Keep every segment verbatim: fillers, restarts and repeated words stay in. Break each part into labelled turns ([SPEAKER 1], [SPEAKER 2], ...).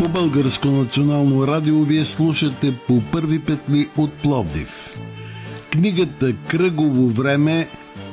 [SPEAKER 1] По Българско национално радио вие слушате По първи петли от Пловдив. Книгата "Кръгово време"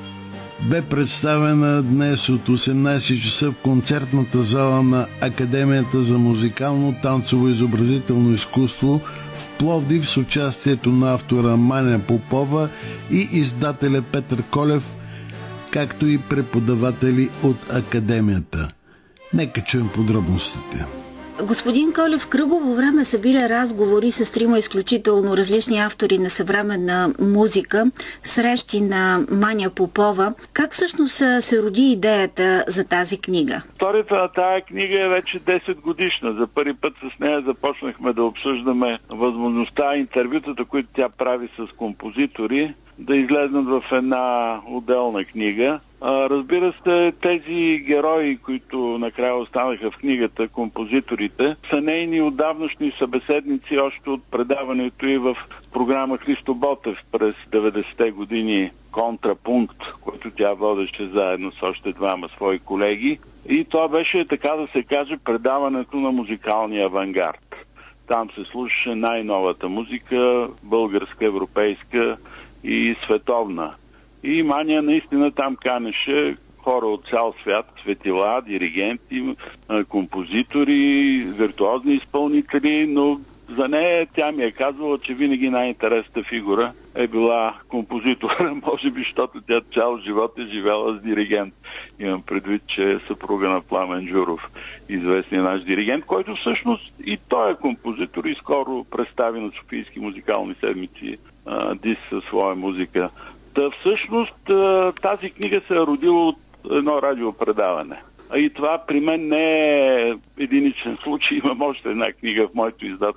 [SPEAKER 1] бе представена днес от осемнайсет часа в концертната зала на Академията за музикално, танцово и изобразително изкуство в Пловдив с участието на автора Маня Попова и издателя Петър Колев, както и преподаватели от Академията. Нека чуем подробностите.
[SPEAKER 2] Господин Колев, "Кръгово време" събира разговори с трима изключително различни автори на съвременна музика, срещи на Маня Попова. Как всъщност се роди идеята за тази книга?
[SPEAKER 3] Историята на тази книга е вече десет годишна. За първи път с нея започнахме да обсъждаме възможността интервютата, които тя прави с композитори, да излезнат в една отделна книга. А, разбира се, тези герои, които накрая останаха в книгата, композиторите, са нейни отдавнашни събеседници още от предаването и в програма Христо Ботев през деветдесетте години "Контрапункт", който тя водеше заедно с още двама свои колеги. И това беше, така да се каже, предаването на музикалния авангард. Там се слушаше най-новата музика, българска, европейска и световна. И Маня наистина там канеше хора от цял свят, светила, диригенти, композитори, виртуозни изпълнители, но за нея тя ми е казвала, че винаги най-интересната фигура е била композитора, може би, защото тя цял живот е живела с диригент. Имам предвид, че е съпруга на Пламен Джуров, известният наш диригент, който всъщност и той е композитор и скоро представи на Софийски музикални седмици а, дис със своя музика. Та всъщност тази книга се е родила от едно радиопредаване. А и това при мен не е единичен случай. Имам още една книга в моето издателство